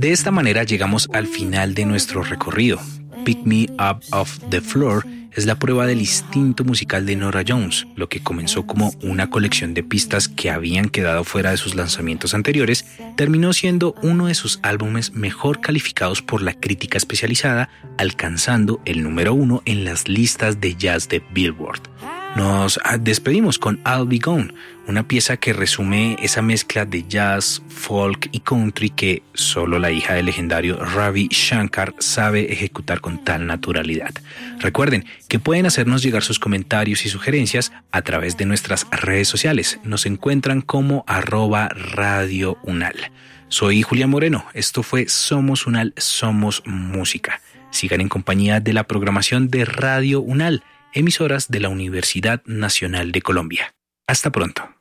De esta manera llegamos al final de nuestro recorrido. Pick Me Up Off the Floor es la prueba del instinto musical de Norah Jones. Lo que comenzó como una colección de pistas que habían quedado fuera de sus lanzamientos anteriores, terminó siendo uno de sus álbumes mejor calificados por la crítica especializada, alcanzando el número 1 en las listas de jazz de Billboard. Nos despedimos con I'll Be Gone, una pieza que resume esa mezcla de jazz, folk y country que solo la hija del legendario Ravi Shankar sabe ejecutar con tal naturalidad. Recuerden que pueden hacernos llegar sus comentarios y sugerencias a través de nuestras redes sociales. Nos encuentran como @radiounal. Soy Julián Moreno, esto fue Somos Unal, Somos Música. Sigan en compañía de la programación de Radio Unal, emisoras de la Universidad Nacional de Colombia. Hasta pronto.